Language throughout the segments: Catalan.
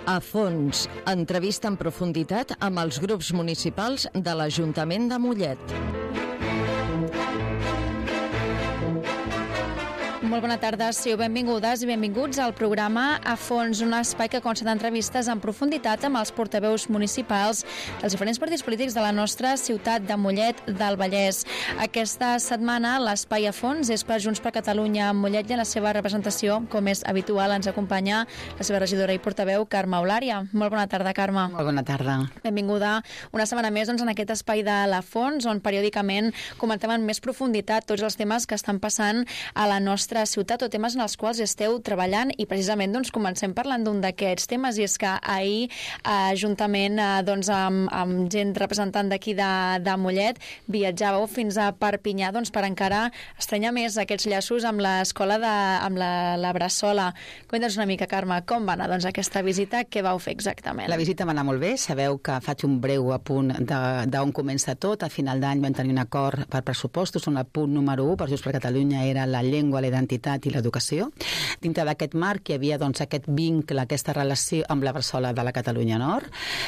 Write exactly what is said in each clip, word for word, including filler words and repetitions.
A fons, entrevista en profunditat amb els grups municipals de l'Ajuntament de Mollet. Molt bona tarda, sigueu benvingudes i benvinguts al programa A Fons, un espai que consta d'entrevistes en profunditat amb els portaveus municipals dels diferents partits polítics de la nostra ciutat de Mollet del Vallès. Aquesta setmana l'espai A Fons és per Junts per Catalunya a Mollet i en la seva representació, com és habitual, ens acompanya la seva regidora i portaveu, Carme Eulària. Molt bona tarda, Carme. Molt bona tarda. Benvinguda una setmana més doncs, en aquest espai de l'A Fons, on periòdicament comentem en més profunditat tots els temes que estan passant a la nostra ciutat o temes en els quals esteu treballant, i precisament doncs, comencem parlant d'un d'aquests temes, i és que ahir, eh, juntament eh, doncs, amb, amb gent representant d'aquí de, de Mollet, viatjàveu fins a Perpinyà doncs, per encara estranyar més aquests llaços amb l'escola de, amb la, la Bressola. Comenta'ns una mica, Carme, com va anar doncs, aquesta visita? Què vau fer exactament? La visita va anar molt bé. Sabeu que faig un breu apunt d'on comença tot. A final d'any vam tenir un acord per pressupostos on el punt número u per Junts per Catalunya era la llengua, la identitat i l'educació. Dintre d'aquest marc hi havia doncs, aquest vincle, aquesta relació amb la Bressola de la Catalunya Nord,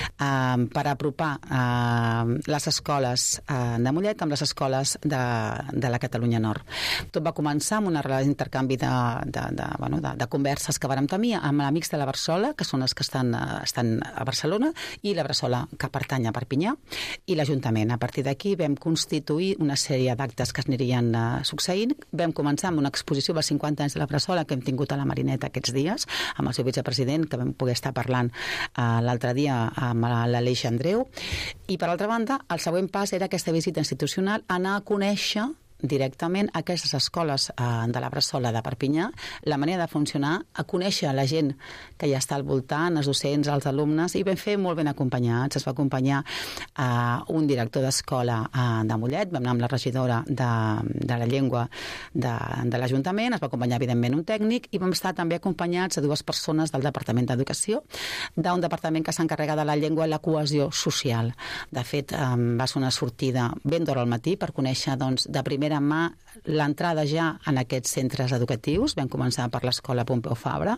eh, per apropar eh, les escoles eh, de Mollet amb les escoles de, de la Catalunya Nord. Tot va començar amb un intercanvi de, de, de, bueno, de, de converses que vàrem tenir amb amics de la Bressola, que són els que estan, estan a Barcelona, i la Bressola, que pertany a Perpinyà, i l'Ajuntament. A partir d'aquí vam constituir una sèrie d'actes que es anirien eh, succeint. Vam començar amb una exposició dels cinquanta anys de la Bressola que hem tingut a la Marineta aquests dies, amb el seu vicepresident, que vam poder estar parlant eh, l'altre dia amb l'Aleix Andreu. I, per altra banda, el següent pas era aquesta visita institucional, anar a conèixer directament a aquestes escoles eh, de la Bressola de Perpinyà, la manera de funcionar, a conèixer la gent que ja està al voltant, els docents, els alumnes, i vam fer molt ben acompanyats. Es va acompanyar eh, un director d'escola eh, de Mollet, vam anar amb la regidora de, de la llengua de, de l'Ajuntament, es va acompanyar evidentment un tècnic, i vam estar també acompanyats de dues persones del Departament d'Educació, d'un departament que s'encarrega de la llengua i la cohesió social. De fet, eh, va ser una sortida ben d'hora al matí per conèixer doncs, de primera mà l'entrada ja en aquests centres educatius. Vam començar per l'escola Pompeu Fabra,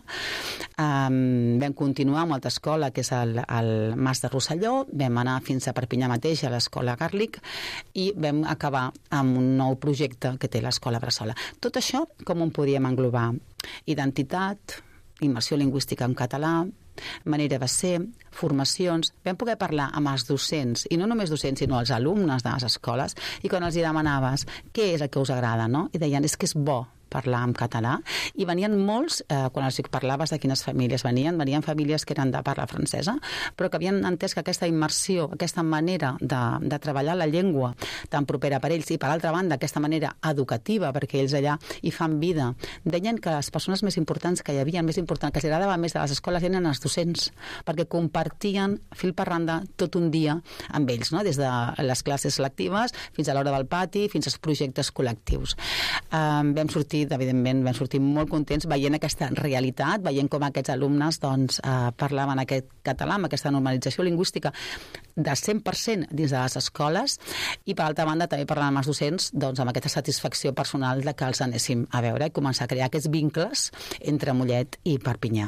um, vam continuar amb una altra escola que és el, el Mas de Rosselló, vam anar fins a Perpinyà mateix a l'escola Garlic i vam acabar amb un nou projecte que té l'escola Bressola. Tot això com ho podíem englobar? Identitat, immersió lingüística en català, manera de ser, formacions. Vam poder parlar amb els docents, i no només docents, sinó els alumnes de les escoles, i quan els hi demanaves què és el que us agrada, no? I deien, és que és bo parlar en català, i venien molts, eh, quan els parlaves de quines famílies venien, venien famílies que eren de parla francesa, però que havien entès que aquesta immersió, aquesta manera de, de treballar la llengua tan propera per ells, i per altra banda aquesta manera educativa, perquè ells allà hi fan vida, deien que les persones més importants que hi havia, més important, que els agradava més de les escoles, eren els docents, perquè compartien fil per randa tot un dia amb ells, no? Des de les classes lectives fins a l'hora del pati, fins als projectes col·lectius. Um, vam sortir evidentment vam sortir molt contents veient aquesta realitat, veient com aquests alumnes doncs, eh, parlaven aquest català amb aquesta normalització lingüística de cent per cent dins de les escoles, i per altra banda també parlant amb els docents doncs, amb aquesta satisfacció personal de que els anéssim a veure i començar a crear aquests vincles entre Mollet i Perpinyà.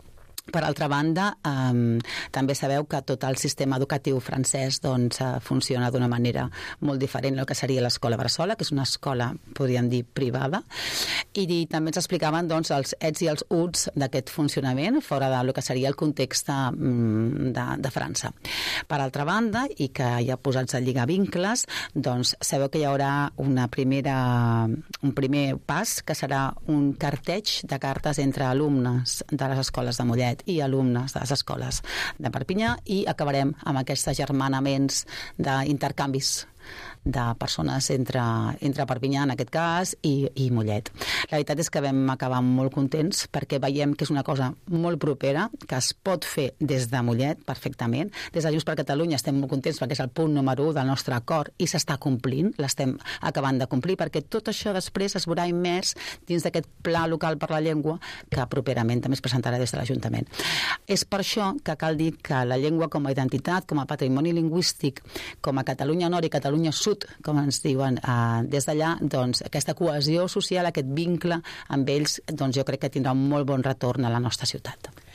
Per altra banda, eh, també sabeu que tot el sistema educatiu francès doncs, eh, funciona d'una manera molt diferent del que seria l'escola Bressola, que és una escola, podríem dir, privada, i, i també ens explicaven doncs, els ets i els uts d'aquest funcionament fora del que seria el context de, de, de França. Per altra banda, i que ja posats a lligar vincles, doncs sabeu que hi haurà una primera, un primer pas, que serà un carteig de cartes entre alumnes de les escoles de Mollet i alumnes de les escoles de Perpinyà, i acabarem amb aquests agermanaments d'intercanvis de persones entre, entre Perpinyà, en aquest cas, i, i Mollet. La veritat és que vam acabar molt contents perquè veiem que és una cosa molt propera, que es pot fer des de Mollet perfectament. Des de Junts per Catalunya estem molt contents perquè és el punt número u del nostre acord i s'està complint, l'estem acabant de complir, perquè tot això després es veurà immers dins d'aquest pla local per la llengua que properament també es presentarà des de l'Ajuntament. És per això que cal dir que la llengua com a identitat, com a patrimoni lingüístic, com a Catalunya Nord i Catalunya Sud, com ens diuen, eh, des d'allà, doncs, aquesta cohesió social, aquest vincle amb ells, doncs jo crec que tindrà un molt bon retorn a la nostra ciutat.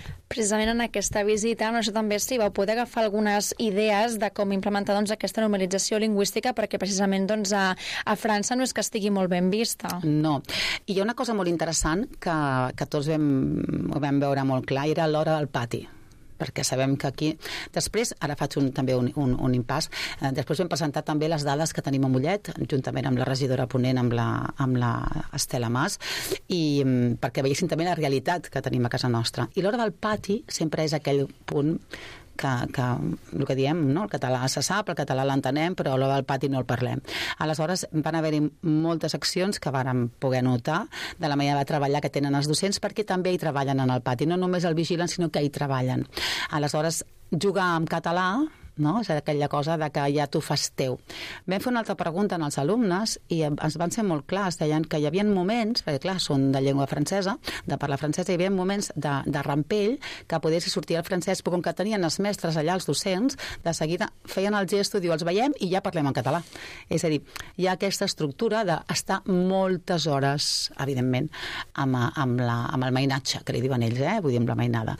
Precisament en aquesta visita, no sé també si vau poder agafar algunes idees de com implementar doncs, aquesta normalització lingüística, perquè precisament doncs, a, a França no és que estigui molt ben vista. No. I hi ha una cosa molt interessant que, que tots vam, ho vam veure molt clar, era l'hora al pati, perquè sabem que aquí... Després, ara faig un, també un, un, un impàs, eh, després vam presentar també les dades que tenim a Mollet, juntament amb la regidora ponent, amb la, amb la Estela Mas, i perquè veiessin també la realitat que tenim a casa nostra. I l'hora del pati sempre és aquell punt que, que el que diem, no? El català se sap, el català l'entenem, però a l'hora del pati no el parlem. Aleshores, van haver-hi moltes accions que vàrem poder notar de la manera de treballar que tenen els docents, perquè també hi treballen en el pati, no només el vigilen, sinó que hi treballen. Aleshores, jugar en català, no? És aquella cosa de que ja t'ho fas teu. Vam fer una altra pregunta als alumnes i ens van ser molt clars, deien que hi havia moments, perquè clar, són de llengua francesa, de parlar francesa, hi havia moments de, de rampell que poder sortir el francès, però com que tenien els mestres allà, els docents, de seguida feien el gesto, diu, els veiem i ja parlem en català. És a dir, hi ha aquesta estructura d'estar moltes hores, evidentment, amb, amb, la, amb el mainatge, que li diuen ells, eh? Vull dir, amb la mainada.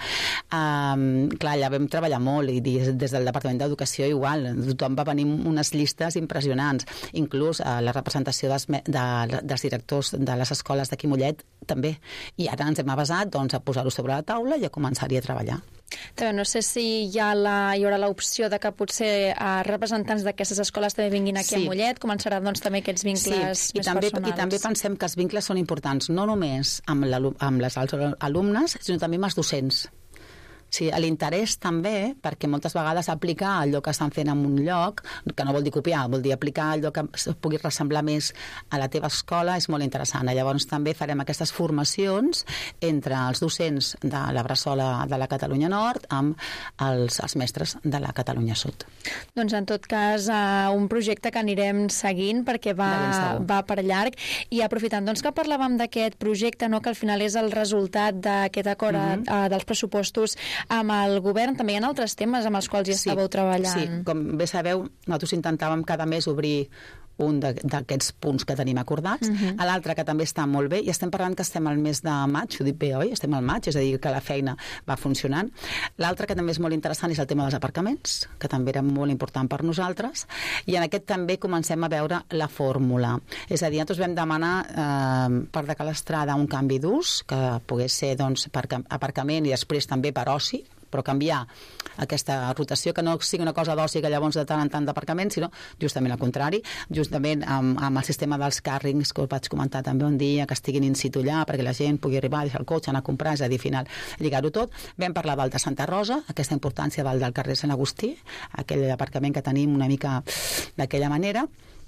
Um, clar, allà vam treballar molt i des, des del Departament d'Educació igual, tothom va venir unes llistes impressionants, inclús eh, la representació dels, de, dels directors de les escoles d'aquí Mollet també, i ara ens hem avasat doncs, a posar-ho sobre la taula i a començar-hi a treballar. També no sé si hi, ha la, hi haurà l'opció de que potser eh, representants d'aquestes escoles també vinguin aquí sí. a Mollet, començaran doncs, també aquests vincles sí. més I també, personals. I també pensem que els vincles són importants, no només amb, amb les alumnes, sinó també amb els docents. Sí, l'interès també, perquè moltes vegades aplicar allò que estan fent en un lloc, que no vol dir copiar, vol dir aplicar allò que pugui ressemblar més a la teva escola, és molt interessant. Llavors també farem aquestes formacions entre els docents de la Bressola de la Catalunya Nord amb els, els mestres de la Catalunya Sud. Doncs en tot cas, uh, un projecte que anirem seguint perquè va, va per llarg, i aprofitant doncs, que parlàvem d'aquest projecte, no, que al final és el resultat d'aquest acord mm-hmm. uh, dels pressupostos amb el govern, també hi ha altres temes amb els quals hi estàveu sí, treballant. Sí, com bé sabeu, nosaltres intentàvem cada mes obrir un d'aquests punts que tenim acordats. Uh-huh. L'altre, que també està molt bé, i estem parlant que estem al mes de maig, ho dic bé, oi? Estem al maig, és a dir, que la feina va funcionant. L'altre, que també és molt interessant, és el tema dels aparcaments, que també era molt important per nosaltres, i en aquest també comencem a veure la fórmula. És a dir, nosaltres vam demanar eh, per de Calestrada un canvi d'ús, que pogués ser doncs, per aparcament i després també per oci, però canviar aquesta rotació, que no sigui una cosa d'oci que llavors de tant en tant d'aparcament, sinó justament al contrari, justament amb, amb el sistema dels càrrings, que ho vaig comentar també un dia, que estiguin in situ allà, perquè la gent pugui arribar, deixar el cotxe, anar a comprar, és a dir, al final, lligar-ho tot. Vam parlar del de Santa Rosa, aquesta importància del del carrer Sant Agustí, aquell aparcament que tenim una mica d'aquella manera.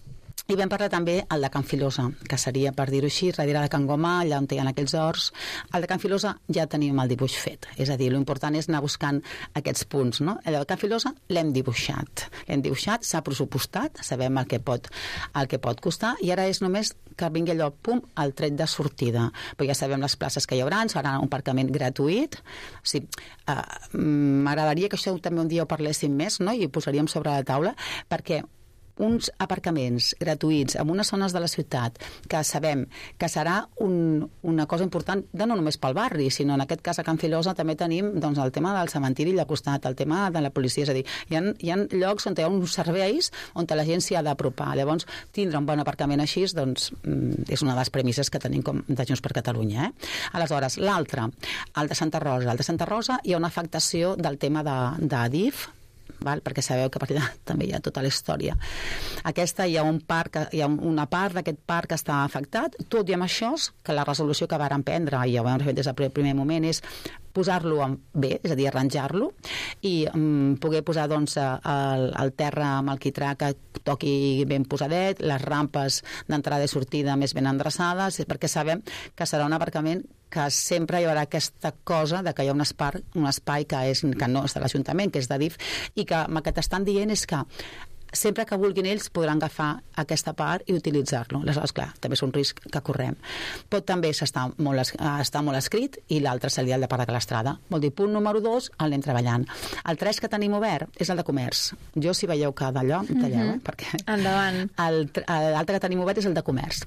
I vam parlar també el de Can Filosa, que seria, per dir-ho així, darrere de Can Gomà, allà on hi ha aquells horts. El de Can Filosa ja tenim el dibuix fet, és a dir, l'important és anar buscant aquests punts, no? El de Can Filosa l'hem dibuixat, l'hem dibuixat, s'ha pressupostat, sabem el que pot, el que pot costar, i ara és només que vingui allò, pum, el tret de sortida. Però ja sabem les places que hi haurà, serà un aparcament gratuït. O sigui, uh, m'agradaria que això també un dia ho parléssim més, no? I ho posaríem sobre la taula, perquè uns aparcaments gratuïts en unes zones de la ciutat que sabem que serà un, una cosa important de no només pel barri, sinó en aquest cas a Can Filosa també tenim doncs, el tema del cementiri allà al costat, el tema de la policia, és a dir, hi ha, hi ha llocs on hi ha uns serveis on la gent s'hi ha d'apropar. Llavors, tindre un bon aparcament així doncs, és una de les premisses que tenim com de Junts per Catalunya. Eh? Aleshores, l'altre, el de Santa Rosa. El de Santa Rosa hi ha una afectació del tema d'Adif, val? Perquè sabeu que per allà també hi ha tota la història. Aquesta hi ha un parc, hi ha una part d'aquest parc que està afectat, tot i amb això, que la resolució que varen prendre, i ja ho hem fet des del primer moment, és posar-lo bé, és a dir, arranjar-lo, i um, poder posar doncs, el, el terra amb el quitrà que toqui ben posadet, les rampes d'entrada i sortida més ben endreçades, perquè sabem que serà un aparcament que sempre hi haurà aquesta cosa de que hi ha un espai, un espai que, és, que no és de l'Ajuntament, que és d'Adif, i que el que t'estan dient és que sempre que vulguin ells podran agafar aquesta part i utilitzar-lo. Aleshores, clar, també és un risc que correm. Pot també estar molt, està molt escrit, i l'altre seria el de Parc de Calestrada. Vol dir, punt número dos, el anem treballant. El tres que tenim obert és el de comerç. Jo, si veieu que d'allò, talleu, eh? Perquè endavant. L'altre que tenim obert és el de comerç.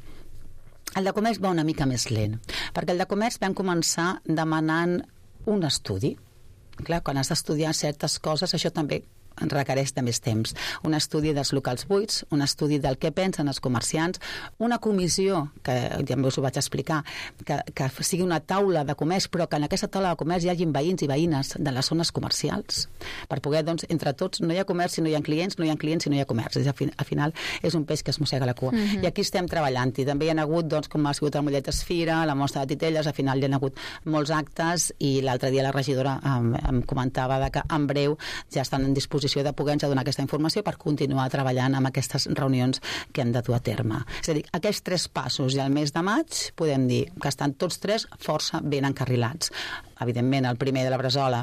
El de comerç va una mica més lent, perquè el de comerç vam començar demanant un estudi, clar, quan has d'estudiar certes coses, això també requereix de més temps. Un estudi dels locals buits, un estudi del què pensen els comerciants, una comissió, que ja us ho vaig explicar, que, que sigui una taula de comerç, però que en aquesta taula de comerç hi hagi veïns i veïnes de les zones comercials, per poder, doncs, entre tots, no hi ha comerç si no hi ha clients, no hi ha clients si no hi ha comerç. Al final és un peix que es mossega la cua. Mm-hmm. I aquí estem treballant, i també hi ha hagut, doncs, com ha sigut el Mollet Esfira, la mostra de titelles, al final hi ha hagut molts actes, i l'altre dia la regidora em, em comentava de que en breu ja estan en disposició de poder-nos donar aquesta informació per continuar treballant amb aquestes reunions que hem de dur a terme. És a dir, aquests tres passos i al mes de maig podem dir que estan tots tres força ben encarrilats. Evidentment, el primer de la Bresola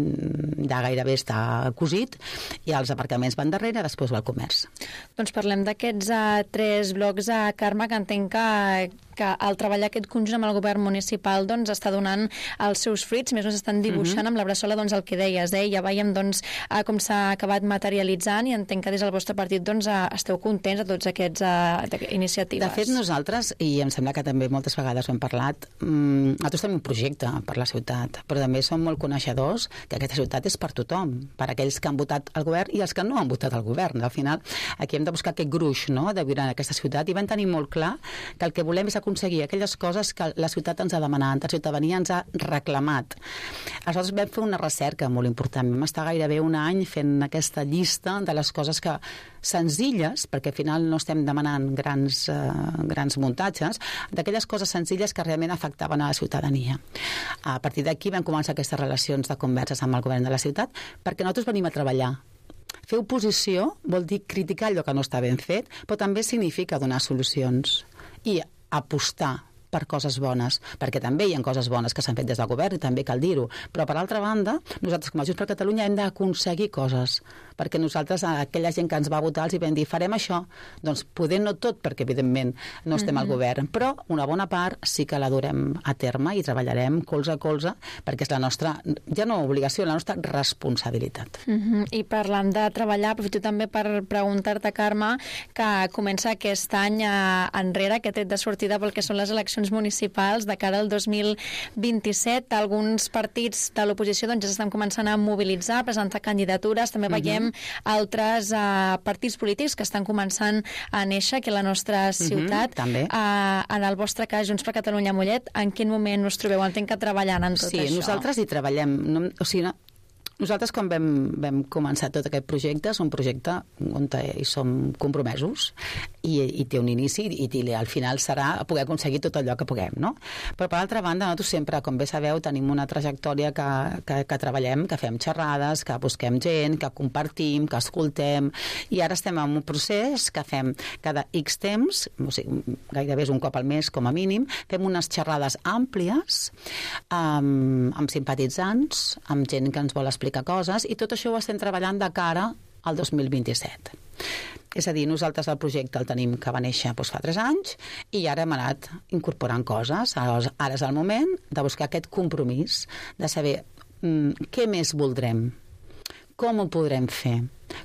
ja gairebé està cosit, i els aparcaments van darrere, després va el comerç. Doncs parlem d'aquests uh, tres blocs, a uh, Carme, que entenc que, que al treballar aquest conjunt amb el govern municipal doncs, està donant els seus fruits, més o menys estan dibuixant uh-huh. amb la Bresola doncs, el que deies, eh? Ja veiem doncs, uh, com s'ha acabat materialitzant, i entenc que des del vostre partit doncs, uh, esteu contents de tots aquests uh, iniciatives. De fet, nosaltres, i em sembla que també moltes vegades ho hem parlat, mm, nosaltres tenim un projecte per la ciutat, però també som molt coneixedors que aquesta ciutat és per tothom, per aquells que han votat el govern i els que no han votat el govern. Al final, aquí hem de buscar aquest gruix, no?, de viure en aquesta ciutat, i vam tenir molt clar que el que volem és aconseguir aquelles coses que la ciutat ens ha demanat, la ciutadania ens ha reclamat. Aleshores vam fer una recerca molt important, vam estar gairebé un any fent aquesta llista de les coses que senzilles, perquè al final no estem demanant grans, eh, grans muntatges, d'aquelles coses senzilles que realment afectaven a la ciutadania. A partir d'aquí vam començar aquestes relacions de converses amb el govern de la ciutat, perquè nosaltres venim a treballar. Fer oposició vol dir criticar allò que no està ben fet, però també significa donar solucions i apostar per coses bones, perquè també hi ha coses bones que s'han fet des del govern, i també cal dir-ho, però per altra banda, nosaltres com a Junts per Catalunya hem d'aconseguir coses, perquè nosaltres, a aquella gent que ens va votar, els hi vam dir, farem això, doncs poder no tot, perquè evidentment no estem mm-hmm. al govern, però una bona part sí que la durem a terme i treballarem colze a colze, perquè és la nostra, ja no obligació, la nostra responsabilitat. Mm-hmm. I parlant de treballar, aprofito també per preguntar-te, Carme, que comença aquest any enrere, aquest tret de sortida pel que són les eleccions municipals de cara al dos mil vint-i-set. Alguns partits de l'oposició doncs, ja estan començant a mobilitzar, a presentar candidatures. També veiem uh-huh. altres uh, partits polítics que estan començant a néixer aquí a la nostra ciutat. Uh-huh, també. Uh, en el vostre cas, Junts per Catalunya Mollet, en quin moment us trobeu? Entenc que treballant en tot sí, això. Sí, nosaltres hi treballem. No, o sigui, no, nosaltres, quan vam, vam començar tot aquest projecte, és un projecte on hi som compromesos i, i té un inici, i, i al final serà poder aconseguir tot allò que puguem, no? Però, per altra banda, nosaltres sempre, com bé sabeu, tenim una trajectòria que, que, que treballem, que fem xerrades, que busquem gent, que compartim, que escoltem, i ara estem en un procés que fem cada X temps, o sigui, gairebé és un cop al mes, com a mínim, fem unes xerrades àmplies amb, amb simpatitzants, amb gent que ens vol explicar coses, i tot això ho estem treballant de cara al dos mil vint-i-set. És a dir, nosaltres el projecte el tenim que va néixer doncs, fa tres anys, i ara hem anat incorporant coses. Ara, ara és el moment de buscar aquest compromís, de saber mm, què més voldrem, com ho podrem fer,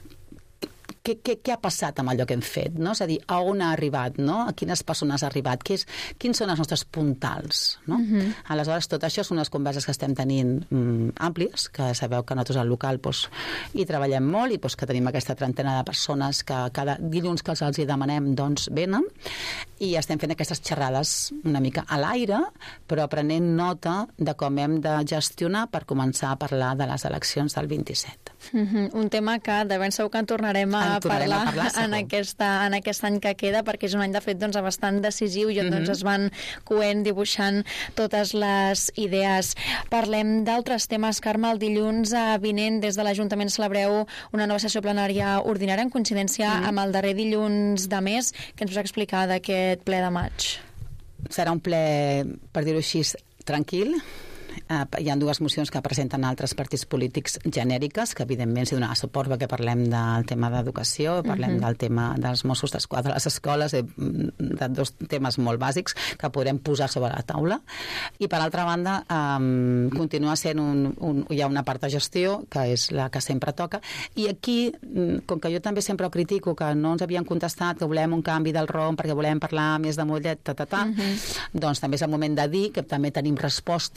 Què, què, què ha passat amb allò que hem fet, no? És a dir, a on ha arribat, no? A quines persones ha arribat, què és, quins són els nostres puntals, no? Uh-huh. Aleshores, tot això són unes converses que estem tenint mm, àmplies, que sabeu que nosaltres al local doncs, hi treballem molt, i doncs, que tenim aquesta trentena de persones que cada dilluns que els, els hi demanem doncs venen, i estem fent aquestes xerrades una mica a l'aire, però prenent nota de com hem de gestionar per començar a parlar de les eleccions del vint-i-set. Uh-huh. Un tema que de ben segur que en tornarem a en tornarem parlar, a parlar en, aquesta, en aquest any que queda, perquè és un any de fet doncs, bastant decisiu, i on uh-huh. doncs, es van coent, dibuixant totes les idees. Parlem d'altres temes, Carme. El dilluns vinent des de l'Ajuntament celebreu una nova sessió plenària ordinària en coincidència uh-huh. amb el darrer dilluns de mes. Què ens us explicar d'aquest ple de maig? Serà un ple, per dir-ho així, tranquil. Uh, hi ha dues mocions que presenten altres partits polítics genèriques, que evidentment s'hi donarà suport perquè parlem del tema d'educació, parlem uh-huh. del tema dels Mossos d'Esquadra a les escoles, de, de dos temes molt bàsics que podrem posar sobre la taula. I per altra banda, um, continua sent un, un, hi ha una part de gestió, que és la que sempre toca, i aquí, com que jo també sempre ho critico, que no ens havien contestat, que volem un canvi del rom perquè volem parlar més de Mollet, ta, ta, ta, uh-huh. doncs també és el moment de dir que també tenim resposta des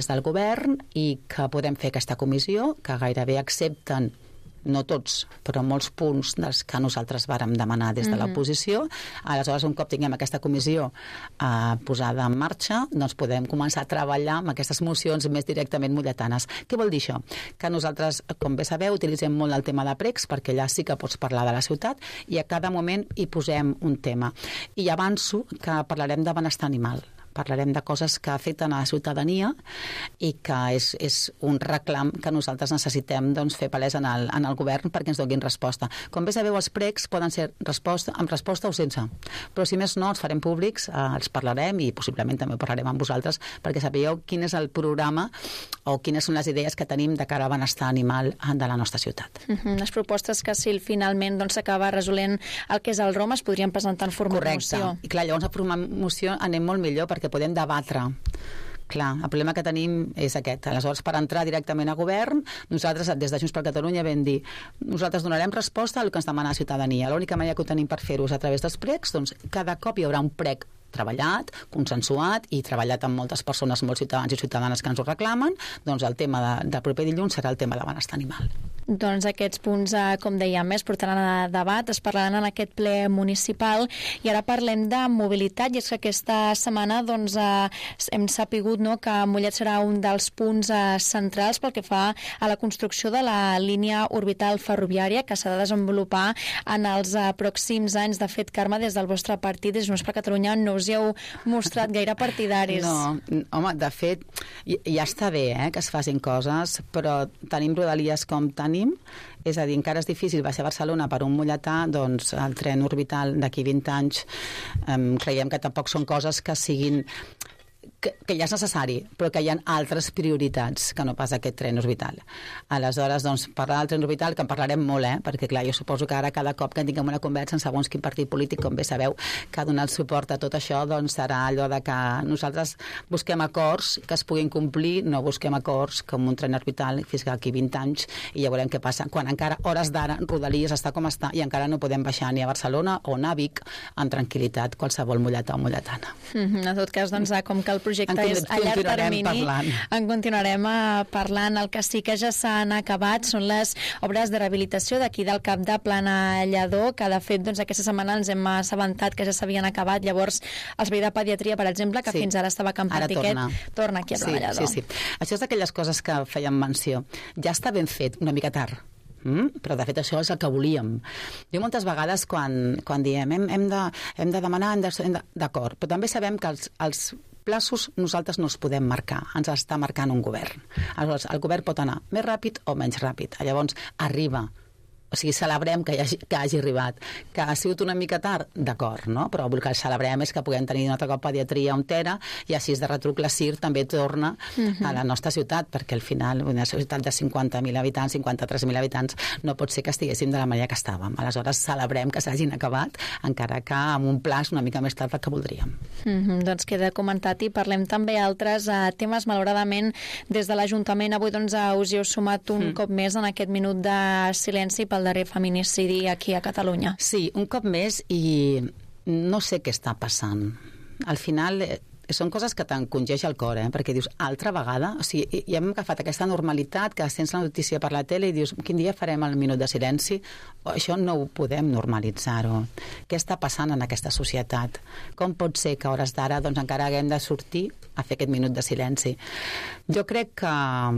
del govern i que podem fer aquesta comissió, que gairebé accepten, no tots, però molts punts dels que nosaltres vàrem demanar des de mm-hmm. l'oposició. Aleshores, un cop tinguem aquesta comissió eh, posada en marxa, doncs podem començar a treballar amb aquestes mocions més directament molletanes. Què vol dir això? Que nosaltres, com bé sabeu, utilitzem molt el tema de pregs, perquè allà sí que pots parlar de la ciutat, i a cada moment hi posem un tema. I avanço que parlarem de benestar animal. Parlarem de coses que afecten a la ciutadania i que és, és un reclam que nosaltres necessitem doncs, fer palès en el, en el govern perquè ens donin resposta. Com bé sabeu, els pregs poden ser resposta, amb resposta o sense, però si més no, els farem públics, eh, els parlarem i possiblement també parlarem amb vosaltres perquè sapigueu quin és el programa o quines són les idees que tenim de cara al benestar animal de la nostra ciutat. Uh-huh. Les propostes que si finalment doncs, s'acaba resolent el que és el Roma es podrien presentar en forma de moció. Correcte. I clar, llavors a forma de moció anem molt millor perquè podem debatre. Clar, el problema que tenim és aquest. Aleshores, per entrar directament a govern, nosaltres, des de Junts per Catalunya, vam dir nosaltres donarem resposta al que ens demana la ciutadania. L'única manera que ho tenim per fer-ho és a través dels pregs, doncs cada cop hi haurà un preg treballat, consensuat i treballat amb moltes persones, molts ciutadans i ciutadanes que ens ho reclamen, doncs el tema de, del proper dilluns serà el tema de benestar animal. Doncs aquests punts, eh, com dèiem, es portaran a debat, es parlaran en aquest ple municipal i ara parlem de mobilitat i és que aquesta setmana doncs, eh, hem sapigut no, que Mollet serà un dels punts eh, centrals pel que fa a la construcció de la línia orbital ferroviària que s'ha de desenvolupar en els eh, pròxims anys. De fet, Carme, des del vostre partit, des de Junts per Catalunya, no us hi heu mostrat gaire partidaris. No, home, de fet, ja està bé eh, que es facin coses, però tenim rodalies com tenim. És a dir, encara és difícil baixar a Barcelona per un molletà, doncs el tren orbital d'aquí vint anys eh, creiem que tampoc són coses que siguin que, que ja és necessari, però que hi ha altres prioritats que no pas aquest tren orbital. Aleshores, doncs, parlar del tren orbital, que en parlarem molt, eh? Perquè, clar, jo suposo que ara cada cop que tinguem una conversa en segons quin partit polític, com bé sabeu, que ha donat suport a tot això, doncs serà allò de que nosaltres busquem acords que es puguin complir, no busquem acords com un tren orbital fins que aquí vint anys i ja veurem què passa. Quan encara, hores d'ara, Rodalies està com està i encara no podem baixar ni a Barcelona o a Vic amb tranquil·litat qualsevol molletà o molletana. Mm-hmm. En tot cas, doncs, com que el projecte en és a llarg termini, parlant. en continuarem uh, parlant. El que sí que ja s'han acabat són les obres de rehabilitació d'aquí del Cap de Plana Lledó, que de fet doncs, aquesta setmana ens hem assabentat que ja s'havien acabat. Llavors, el servei de pediatria, per exemple, que sí. fins ara estava a Camp Antiquet, torna. torna aquí a Plana Lledó. Sí, sí, sí. Això és d'aquelles coses que fèiem menció. Ja està ben fet, una mica tard. Mm? Però de fet això és el que volíem. Jo moltes vegades quan, quan diem hem, hem, de, hem de demanar, hem de, hem de, d'acord, però també sabem que els, els plaços nosaltres no els podem marcar, ens està marcant un govern. Aleshores, el govern pot anar més ràpid o menys ràpid. Llavors, arriba. O sigui, celebrem que, hi hagi, que hagi arribat. Que ha sigut una mica tard, d'acord, no? Però el que celebrem és que puguem tenir un altre cop pediatria a Ontera i així de retruc la C I R també torna uh-huh. a la nostra ciutat, perquè al final una ciutat de cinquanta mil habitants, cinquanta-tres mil habitants, no pot ser que estiguéssim de la manera que estàvem. Aleshores, celebrem que s'hagin acabat, encara que amb un plaç una mica més tard del que voldríem. Uh-huh. Doncs queda comentat i parlem també altres uh, temes. Malauradament, des de l'Ajuntament avui doncs, uh, us hi heu sumat un uh-huh. cop més en aquest minut de silenci pel darrer feminicidi aquí a Catalunya. Sí, un cop més i no sé què està passant. Al final eh, són coses que t'encongeix el cor, eh? Perquè dius, altra vegada? O sigui, ja hem agafat aquesta normalitat que sents la notícia per la tele i dius, quin dia farem el minut de silenci? O això no ho podem normalitzar-ho. Què està passant en aquesta societat? Com pot ser que a hores d'ara doncs, encara haguem de sortir a fer aquest minut de silenci? Jo crec que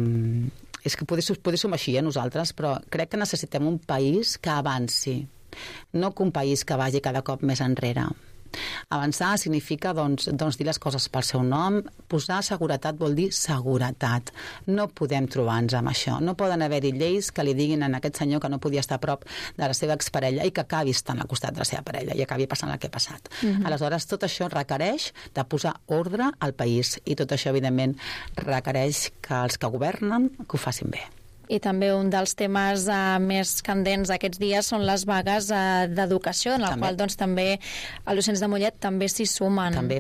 és que poder, poder som així, eh, nosaltres, però crec que necessitem un país que avanci, no que un país que vagi cada cop més enrere. Avançar significa doncs, doncs dir les coses pel seu nom. Posar seguretat vol dir seguretat. No podem trobar-nos amb això. No poden haver-hi lleis que li diguin a aquest senyor que no podia estar a prop de la seva exparella i que acabi estant al costat de la seva parella i acabi passant el que ha passat. Uh-huh. Aleshores, tot això requereix de posar ordre al país i tot això, evidentment, requereix que els que governen que ho facin bé. I també un dels temes uh, més candents aquests dies són les vagues uh, d'educació, en el també. qual doncs, també els docents de Mollet també s'hi sumen. També.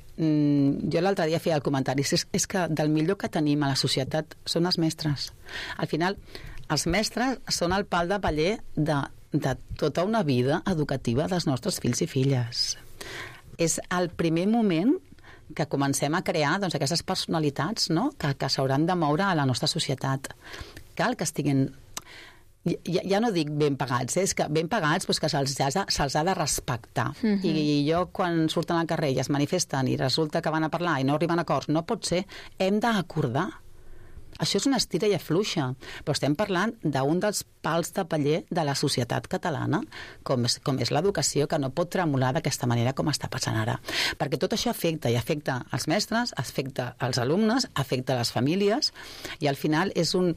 Mm, jo l'altre dia feia el comentari, és, és que del millor que tenim a la societat són els mestres. Al final, els mestres són el pal de paller de, de tota una vida educativa dels nostres fills i filles. És el primer moment que comencem a crear doncs, aquestes personalitats, no?, que, que s'hauran de moure a la nostra societat. Cal que estiguin... Ja, ja no dic ben pagats, eh? És que ben pagats doncs que se'ls ha, se ha de respectar. Uh-huh. I jo, quan surten al carrer i es manifesten i resulta que van a parlar i no arriben a acords, no pot ser, hem d'acordar. Això és una estira i afluixa, però estem parlant d'un dels pals de paller de la societat catalana, com és, com és l'educació, que no pot tremolar d'aquesta manera com està passant ara. Perquè tot això afecta, i afecta els mestres, afecta els alumnes, afecta les famílies, i al final és un...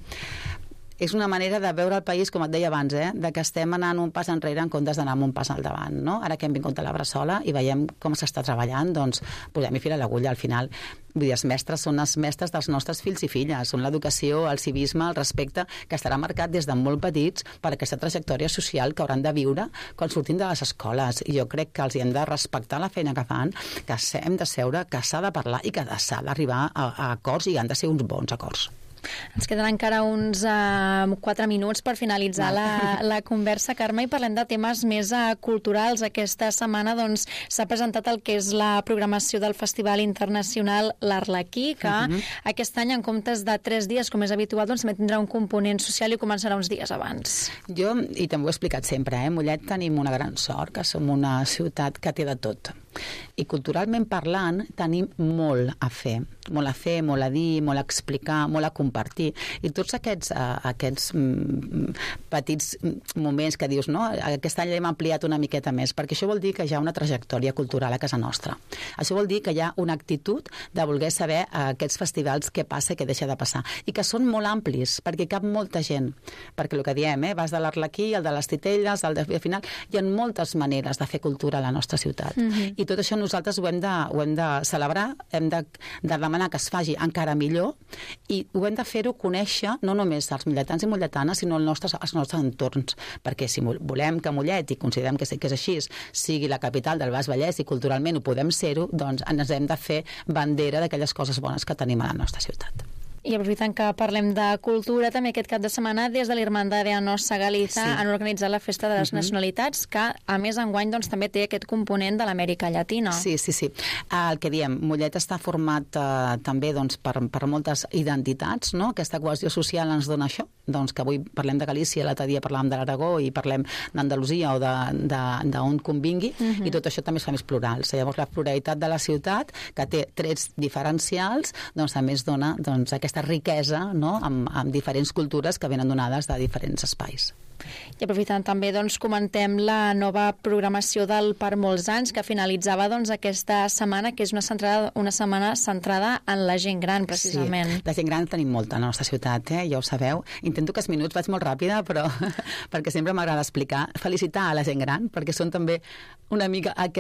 és una manera de veure el país, com et deia abans, eh? De que estem anant un pas enrere en comptes d'anar un pas al davant, no? Ara que hem vingut a la Bressola i veiem com s'està treballant, doncs posem-hi fil a l'agulla al final. Vull dir, els mestres són els mestres dels nostres fills i filles, són l'educació, el civisme, el respecte, que estarà marcat des de molt petits per aquesta trajectòria social que hauran de viure quan surtin de les escoles. I jo crec que els hi hem de respectar la feina que fan, que hem de seure, que s'ha de parlar i que s'ha d'arribar a, a acords, i han de ser uns bons acords. Ens queden encara uns uh, quatre minuts per finalitzar la, la conversa, Carme, i parlem de temes més uh, culturals. Aquesta setmana doncs, s'ha presentat el que és la programació del Festival Internacional L'Arlequí, que uh-huh. aquest any, en comptes de tres dies, com és habitual, doncs, també tindrà un component social i començarà uns dies abans. Jo, i també ho he explicat sempre, eh? Mollet tenim una gran sort, que som una ciutat que té de tot. I culturalment parlant tenim molt a fer, molt a fer, molt a dir, molt a explicar, molt a compartir. I tots aquests, uh, aquests mm, petits moments que dius, no? Aquest any l'hem ampliat una miqueta més, perquè això vol dir que hi ha una trajectòria cultural a casa nostra. Això vol dir que hi ha una actitud de voler saber uh, aquests festivals què passa i què deixa de passar. I que són molt amplis, perquè cap molta gent. Perquè el que diem, eh? Vas de l'Arlequí, el de les Titelles, el de... al final, hi ha moltes maneres de fer cultura a la nostra ciutat. Mm-hmm. I tot això nosaltres ho hem de, ho hem de celebrar, hem de, de demanar que es faci encara millor, i ho hem de fer-ho conèixer no només els molletans i molletanes, sinó els nostres, els nostres entorns, perquè si volem que Mollet, i considerem que, que és així, sigui la capital del Baix Vallès i culturalment ho podem ser-ho, doncs ens hem de fer bandera d'aquelles coses bones que tenim a la nostra ciutat. I aprofitant que parlem de cultura, també aquest cap de setmana des de l'Hermandad de Anossa Galiza sí. han organitzat la Festa de les uh-huh. Nacionalitats, que a més enguany doncs, també té aquest component de l'Amèrica Llatina. Sí, sí, sí. El que diem, Mollet està format eh, també doncs, per, per moltes identitats, no? Aquesta cohesió social ens dona això, doncs que avui parlem de Galícia, l'altre dia parlàvem de l'Aragó i parlem d'Andalusia o d'on convingui, uh-huh. i tot això també es fa més plural. Llavors la pluralitat de la ciutat, que té trets diferencials, doncs també es dona doncs, aquesta riquesa, no? amb, amb diferents cultures que venen donades de diferents espais. I aprofitant també, doncs, comentem la nova programació del Per molts anys, que finalitzava doncs, aquesta setmana, que és una, centrada, una setmana centrada en la gent gran, precisament. Sí, la gent gran tenim molta a la nostra ciutat, eh? Ja ho sabeu. Intento que els minuts vaig molt ràpida, però perquè sempre m'agrada explicar. Felicitar a la gent gran, perquè són també una mica